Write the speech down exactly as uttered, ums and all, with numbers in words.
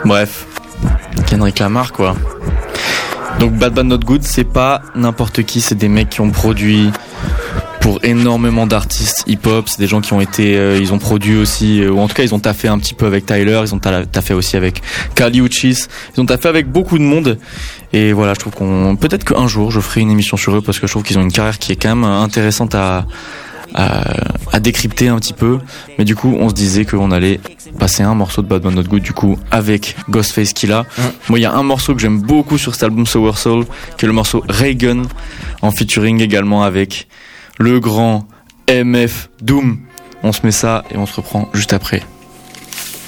Bref, Kendrick Lamar quoi. Donc Bad Bad Not Good, c'est pas n'importe qui, c'est des mecs qui ont produit pour énormément d'artistes hip-hop, c'est des gens qui ont été, euh, ils ont produit aussi, euh, ou en tout cas ils ont taffé un petit peu avec Tyler, ils ont taffé aussi avec Kali Uchis, ils ont taffé avec beaucoup de monde, et voilà, je trouve qu'on, peut-être qu'un jour je ferai une émission sur eux, parce que je trouve qu'ils ont une carrière qui est quand même intéressante à, à, à décrypter un petit peu, mais du coup on se disait qu'on allait passer un morceau de Bad Bad Not Good du coup avec Ghostface Killah. Mmh. Moi il y a un morceau que j'aime beaucoup sur cet album Sour Soul, qui est le morceau Reagan, en featuring également avec le grand M F Doom. On se met ça et on se reprend juste après.